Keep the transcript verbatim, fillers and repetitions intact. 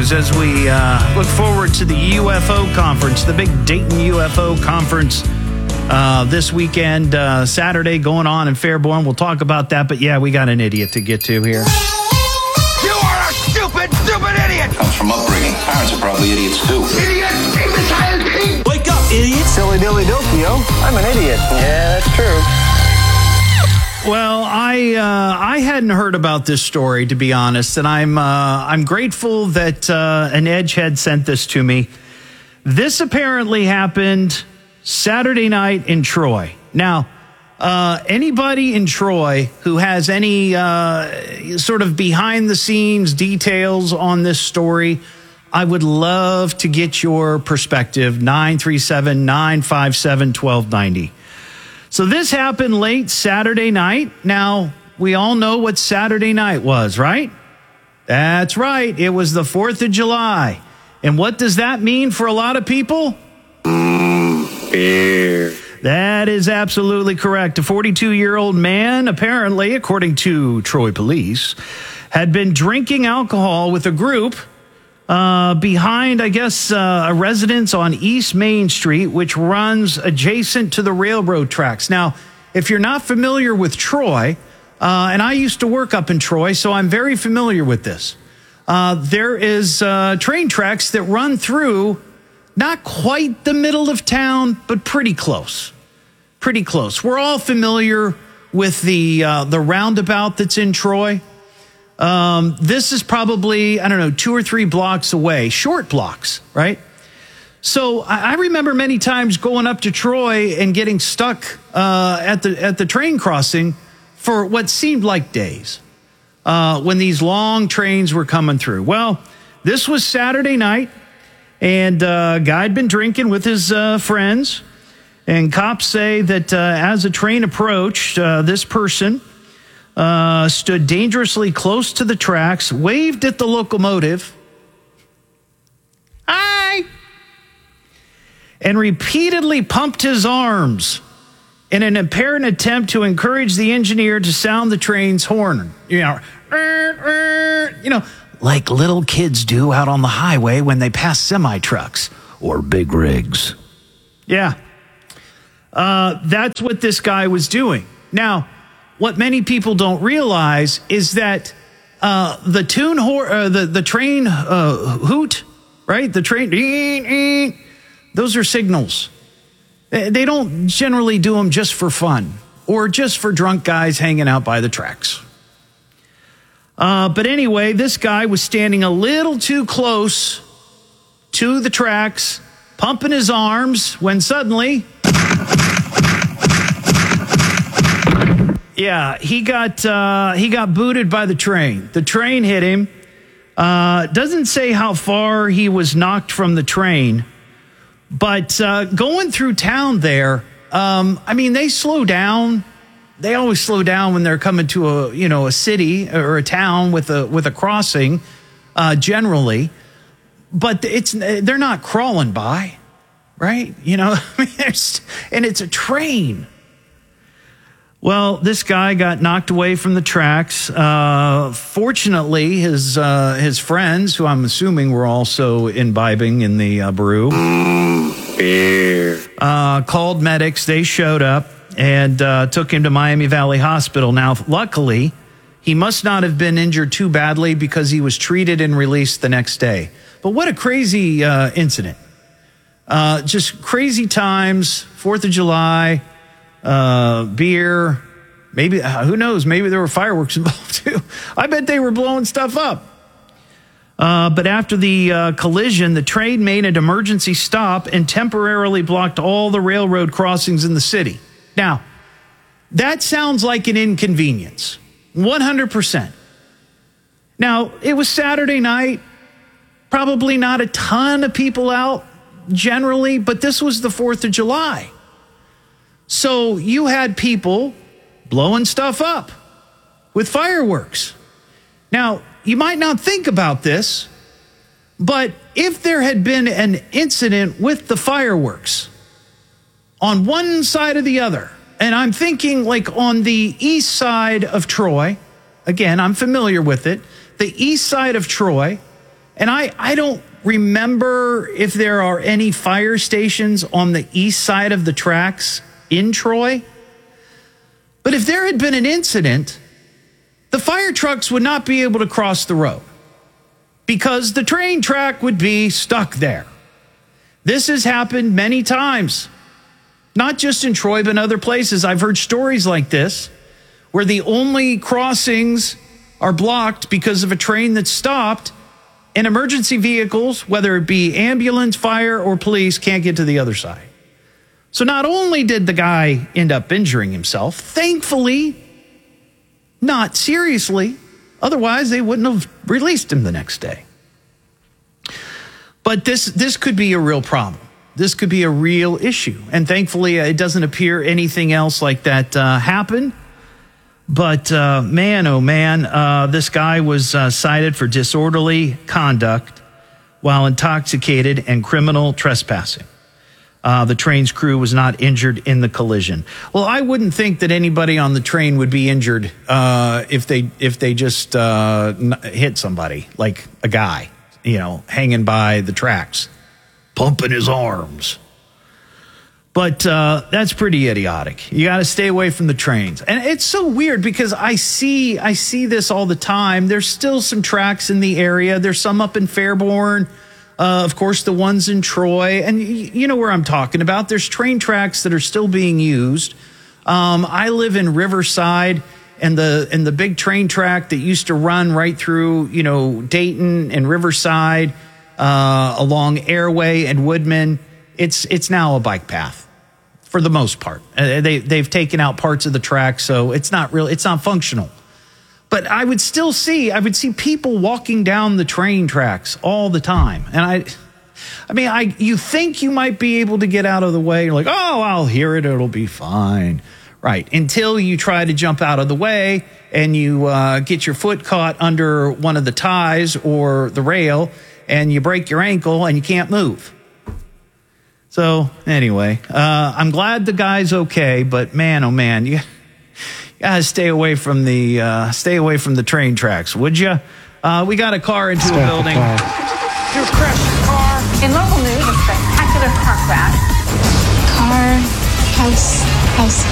news as we uh, look forward to the U F O conference, the big Dayton U F O conference uh, this weekend, uh, Saturday, going on in Fairborn. We'll talk about that, but yeah, we got an idiot to get to here. You are a stupid, stupid idiot! Comes from upbringing. Parents are probably idiots too. Idiot! Imbecile! Wake up, idiot! Silly dilly dokey, yo. I'm an idiot. Yeah, that's true. Well, I uh, I hadn't heard about this story, to be honest, and I'm uh, I'm grateful that uh, an Edgehead sent this to me. This apparently happened Saturday night in Troy. Now, uh, anybody in Troy who has any uh, sort of behind-the-scenes details on this story, I would love to get your perspective. nine three seven, nine five seven, one two nine zero. So this happened late Saturday night. Now, we all know what Saturday night was, right? That's right. It was the fourth of July. And what does that mean for a lot of people? Mm, beer. That is absolutely correct. A forty-two-year-old man, apparently, according to Troy police, had been drinking alcohol with a group Uh, behind, I guess, uh, a residence on East Main Street, which runs adjacent to the railroad tracks. Now, if you're not familiar with Troy, uh, and I used to work up in Troy, so I'm very familiar with this. Uh, there is uh, train tracks that run through not quite the middle of town, but pretty close. Pretty close. We're all familiar with the uh, the roundabout that's in Troy. Um, this is probably, I don't know, two or three blocks away, short blocks, right? So I, I remember many times going up to Troy and getting stuck uh, at the at the train crossing for what seemed like days uh, when these long trains were coming through. Well, this was Saturday night, and uh, a guy had been drinking with his uh, friends, and cops say that uh, as a train approached, uh, this person Uh, stood dangerously close to the tracks, waved at the locomotive, hi, and repeatedly pumped his arms in an apparent attempt to encourage the engineer to sound the train's horn. You know, you know, like little kids do out on the highway when they pass semi-trucks or big rigs. Yeah, uh, that's what this guy was doing. Now, what many people don't realize is that uh, the tune hor- uh, the the train uh, hoot, right? The train, those are signals. They don't generally do them just for fun or just for drunk guys hanging out by the tracks. Uh, but anyway, this guy was standing a little too close to the tracks, pumping his arms, when suddenly, yeah, he got uh, he got booted by the train. The train hit him. Uh, doesn't say how far he was knocked from the train, but uh, going through town there, um, I mean, they slow down. They always slow down when they're coming to a you know a city or a town with a with a crossing, uh, generally. But it's they're not crawling by, right? You know, I mean, and it's a train. Well, this guy got knocked away from the tracks. Uh, fortunately, his uh, his friends, who I'm assuming were also imbibing in the uh, brew, Beer. uh, called medics. They showed up and uh, took him to Miami Valley Hospital. Now, luckily, he must not have been injured too badly because he was treated and released the next day. But what a crazy uh, incident. Uh, just crazy times, fourth of July. Uh, beer, maybe, uh, who knows, maybe there were fireworks involved too. I bet they were blowing stuff up. Uh, but after the uh, collision, the train made an emergency stop and temporarily blocked all the railroad crossings in the city. Now, that sounds like an inconvenience, one hundred percent. Now, it was Saturday night, probably not a ton of people out generally, but this was the fourth of July. So you had people blowing stuff up with fireworks. Now, you might not think about this, but if there had been an incident with the fireworks on one side or the other, and I'm thinking like on the east side of Troy, again, I'm familiar with it, the east side of Troy, And I, I don't remember if there are any fire stations on the east side of the tracks in Troy. But if there had been an incident, the fire trucks would not be able to cross the road because the train track would be stuck there. This has happened many times, not just in Troy, but in other places. I've heard stories like this where the only crossings are blocked because of a train that stopped, and emergency vehicles, whether it be ambulance, fire, or police, can't get to the other side. So not only did the guy end up injuring himself, thankfully, not seriously, otherwise they wouldn't have released him the next day. But this this could be a real problem. This could be a real issue. And thankfully, it doesn't appear anything else like that uh, happened. But uh, man, oh man, uh, this guy was uh, cited for disorderly conduct while intoxicated and criminal trespassing. Uh, the train's crew was not injured in the collision. Well, I wouldn't think that anybody on the train would be injured uh, if they if they just uh, hit somebody, like a guy, you know, hanging by the tracks, pumping his arms. But uh, that's pretty idiotic. You got to stay away from the trains. And it's so weird because I see I see this all the time. There's still some tracks in the area. There's some up in Fairborn. Uh, of course, the ones in Troy. And y- you know where I'm talking about. There's train tracks that are still being used. Um, I live in Riverside, and the and the big train track that used to run right through, you know, Dayton and Riverside, uh, along Airway and Woodman, it's it's now a bike path. For the most part, uh, they they've taken out parts of the track, so it's not real. It's not functional. But I would still see, I would see people walking down the train tracks all the time, and I, I mean, I you think you might be able to get out of the way. You're like, oh, I'll hear it; it'll be fine, right? Until you try to jump out of the way and you uh, get your foot caught under one of the ties or the rail, and you break your ankle and you can't move. So anyway, uh, I'm glad the guy's okay, but man, oh man, you, you gotta stay away from the uh, stay away from the train tracks, would you? Uh, we got a car into Start a building. You crashed your car. In local news, a spectacular car crash. Car, house, house.